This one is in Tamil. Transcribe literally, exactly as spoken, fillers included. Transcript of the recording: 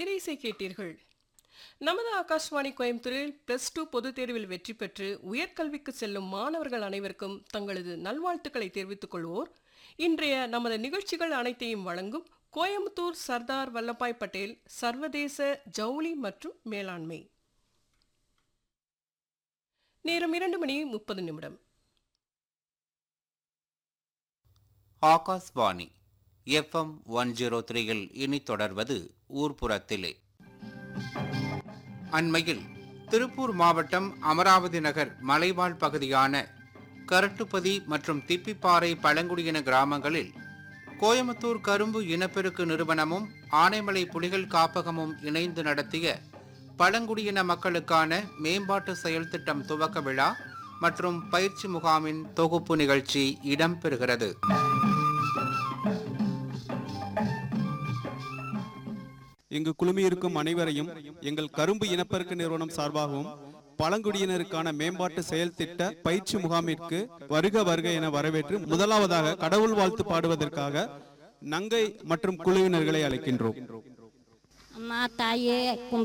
திரையிசை கேட்டீர்கள். நமது ஆகாஷ்வாணி கோயம்புத்தூரில் பிளஸ் டூ பொதுத் தேர்வில் வெற்றி பெற்று உயர்கல்விக்கு செல்லும் மாணவர்கள் அனைவருக்கும் தங்களது நல்வாழ்த்துக்களை தெரிவித்துக் கொள்வோர் இன்றைய நமது நிகழ்ச்சிகள் அனைத்தையும் வழங்கும் கோயம்புத்தூர் சர்தார் வல்லபாய் பட்டேல் சர்வதேச ஜவுளி மற்றும் மேலாண்மை. நேரம் இரண்டு மணி முப்பது நிமிடம். ஆகாஷ்வாணி எஃப்எம் ஒன் ஜீரோ த்ரீயில் இனி தொடர்வது ஊர்ப்புறத்திலே. அண்மையில் திருப்பூர் மாவட்டம் அமராவதி நகர் மலைவாழ் பகுதியான கரட்டுப்பதி மற்றும் திப்பிப்பாறை பழங்குடியின கிராமங்களில் கோயம்புத்தூர் கரும்பு இனப்பெருக்கு நிறுவனமும் ஆனைமலை புலிகள் காப்பகமும் இணைந்து நடத்திய பழங்குடியின மக்களுக்கான மேம்பாட்டு செயல் திட்டம் துவக்க விழா மற்றும் பயிற்சி முகாமின் தொகுப்பு நிகழ்ச்சி இடம்பெறுகிறது. இங்கு குழுமியிருக்கும் அனைவரையும் எங்கள் கரும்பு இனப்பெருக்க நிறுவனம் சார்பாகவும் பழங்குடியினருக்கான மேம்பாட்டு செயல் திட்ட பயிற்சி முகாமிற்கு வருக வருக என வரவேற்று முதலாவதாக கடவுள் வாழ்த்து பாடுவதற்காக நங்கை மற்றும் குழுவினர்களை அழைக்கின்றோம். அம்மா தாயே